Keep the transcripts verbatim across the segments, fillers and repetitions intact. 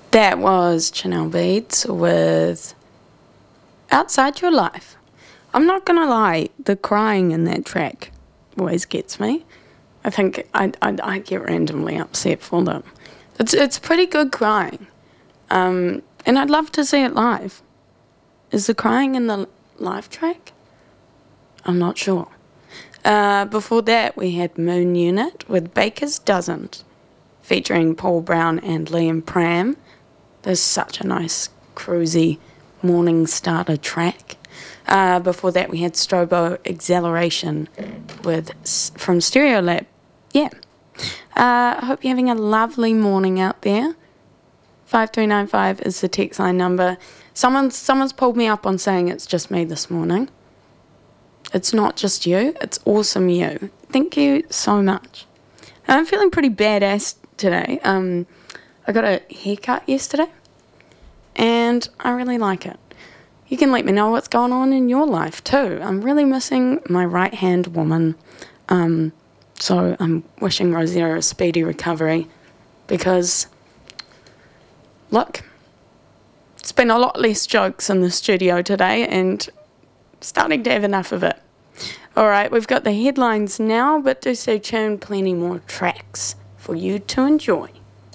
That was Chanel Beads with Outside Your Life. I'm not going to lie, the crying in that track always gets me. I think I, I, I get randomly upset for them. It's it's pretty good crying. Um, and I'd love to see it live. Is the crying in the live track? I'm not sure. Uh, before that, we had Moon Unit with Baker's Dozen, featuring Paul Brown and Liam Pram. There's such a nice, cruisy morning starter track. Uh, before that, we had Strobo Acceleration with from Stereolab. Yeah. Uh, I hope you're having a lovely morning out there. five three nine five is the text line number. Someone's, someone's pulled me up on saying it's just me this morning. It's not just you. It's awesome you. Thank you so much. I'm feeling pretty badass today. Um, I got a haircut yesterday, and I really like it. You can let me know what's going on in your life too. I'm really missing my right-hand woman, um, so I'm wishing Rosetta a speedy recovery because, look, it's been a lot less jokes in the studio today and starting to have enough of it. All right, we've got the headlines now, but do stay tuned, plenty more tracks for you to enjoy.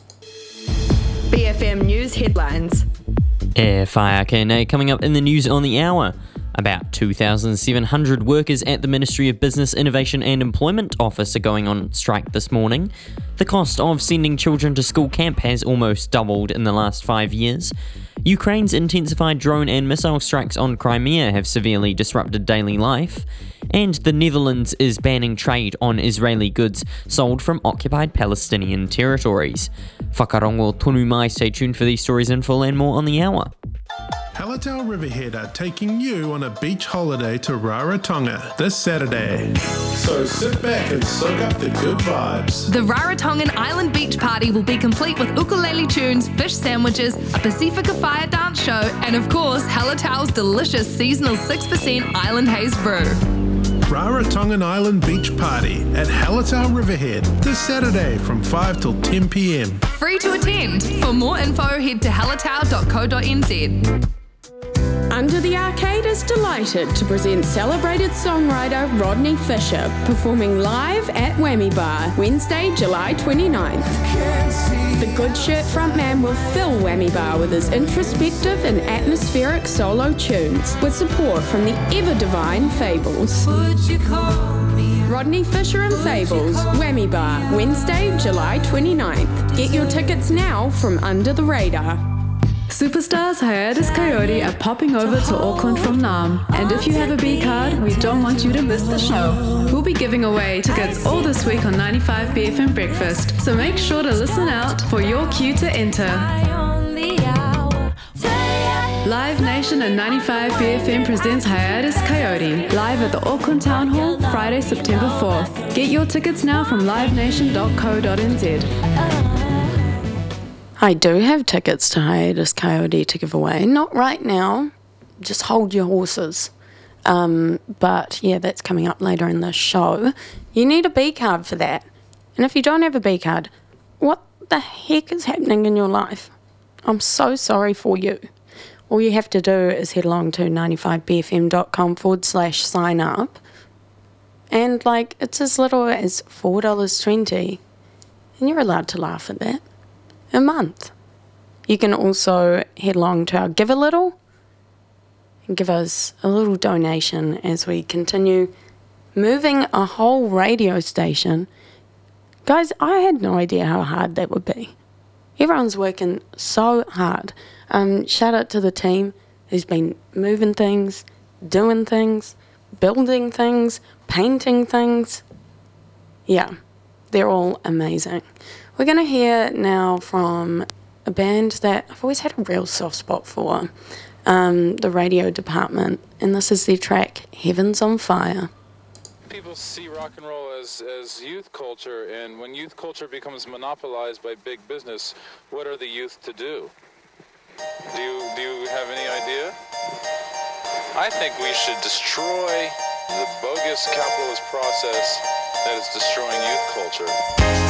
B F M News headlines. F I R K N coming up in the news on the hour. About two thousand seven hundred workers at the Ministry of Business, Innovation and Employment Office are going on strike this morning. The cost of sending children to school camp has almost doubled in the last five years. Ukraine's intensified drone and missile strikes on Crimea have severely disrupted daily life. And the Netherlands is banning trade on Israeli goods sold from occupied Palestinian territories. Whakarongo tonu mai, stay tuned for these stories in full and more on the hour. Hallertau Riverhead are taking you on a beach holiday to Rarotonga this Saturday. So sit back and soak up the good vibes. The Rarotongan Island Beach Party will be complete with ukulele tunes, fish sandwiches, a Pacifica Fire dance show, and of course, Hallertau's delicious seasonal six percent Island Haze brew. Rarotongan Island Beach Party at Hallertau Riverhead this Saturday from five till ten p.m. Free to attend. For more info, head to hallertau dot co dot n z. Under the Arcade is delighted to present celebrated songwriter Rodney Fisher performing live at Whammy Bar Wednesday, July twenty-ninth. The Good Shirt frontman will fill Whammy Bar with his introspective and atmospheric solo tunes with support from the ever-divine Fables. Rodney Fisher and Fables, Whammy Bar, Wednesday, July twenty-ninth. Get your tickets now from Under the Radar. Superstars Hiatus Coyote are popping over to Auckland from Nam, and if you have a B card, we don't want you to miss the show. We'll be giving away tickets all this week on ninety-five B F M Breakfast, so make sure to listen out for your cue to enter. Live Nation and ninety-five B F M presents Hiatus Coyote, live at the Auckland Town Hall, Friday, September fourth. Get your tickets now from live nation dot co dot n z. I do have tickets to Hiatus Coyote to give away. Not right now. Just hold your horses. Um, but yeah, that's coming up later in the show. You need a B card for that. And if you don't have a B card, what the heck is happening in your life? I'm so sorry for you. All you have to do is head along to ninety-five b f m dot com forward slash sign up. And like, it's as little as four dollars twenty. And you're allowed to laugh at that. A month. You can also head along to our Give a Little and give us a little donation as we continue moving a whole radio station. Guys, I had no idea how hard that would be. Everyone's working so hard. Um, shout out to the team who's been moving things, doing things, building things, painting things. Yeah, they're all amazing. We're going to hear now from a band that I've always had a real soft spot for, um, the radio department, and this is their track, Heaven's on Fire. People see rock and roll as, as youth culture, and when youth culture becomes monopolized by big business, what are the youth to do? Do you, do you have any idea? I think we should destroy the bogus capitalist process that is destroying youth culture.